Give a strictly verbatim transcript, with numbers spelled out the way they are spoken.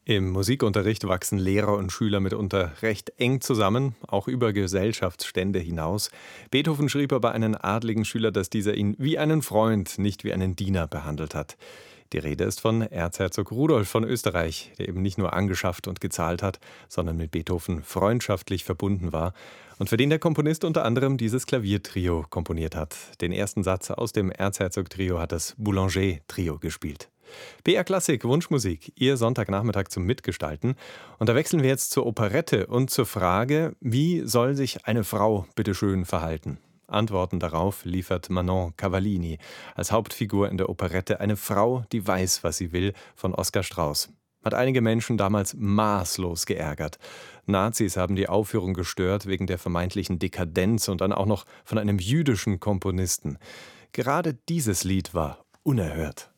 Im Musikunterricht wachsen Lehrer und Schüler mitunter recht eng zusammen, auch über Gesellschaftsstände hinaus. Beethoven schrieb aber einen adligen Schüler, dass dieser ihn wie einen Freund, nicht wie einen Diener behandelt hat. Die Rede ist von Erzherzog Rudolf von Österreich, der eben nicht nur angeschafft und gezahlt hat, sondern mit Beethoven freundschaftlich verbunden war und für den der Komponist unter anderem dieses Klaviertrio komponiert hat. Den ersten Satz aus dem Erzherzog-Trio hat das Boulanger-Trio gespielt. B R Klassik, Wunschmusik, Ihr Sonntagnachmittag zum Mitgestalten. Und da wechseln wir jetzt zur Operette und zur Frage, wie soll sich eine Frau bitteschön verhalten? Antworten darauf liefert Manon Cavallini als Hauptfigur in der Operette Eine Frau, die weiß, was sie will, von Oskar Strauß. Hat einige Menschen damals maßlos geärgert. Nazis haben die Aufführung gestört wegen der vermeintlichen Dekadenz und dann auch noch von einem jüdischen Komponisten. Gerade dieses Lied war unerhört.